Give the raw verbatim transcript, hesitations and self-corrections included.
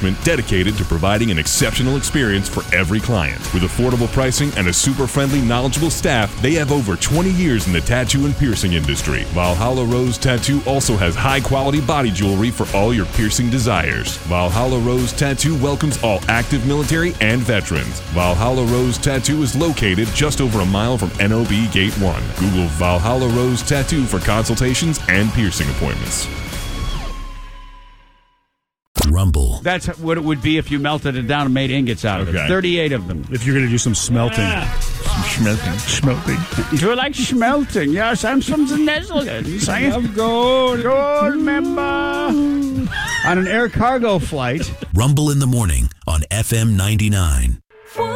establishment dedicated to providing an exceptional experience for every client. With affordable pricing and a super friendly, knowledgeable staff, they have over twenty years in the tattoo and piercing industry. Valhalla Rose Tattoo also has high-quality body jewelry for all your piercing desires. Valhalla Rose Tattoo welcomes all active military and veterans. Valhalla Rose Tattoo is located just over a mile from N O B Gate one. Google Valhalla Rose Tattoo for consultations and piercing appointments. Rumble. That's what it would be if you melted it down and made ingots out of Okay. it. thirty-eight of them. If you're going to do some smelting. Some smelting. Smelting. Do you like smelting? Yes, I'm from the Netherlands. I have gold. Gold member. On an air cargo flight. Rumble in the morning on F M ninety-nine.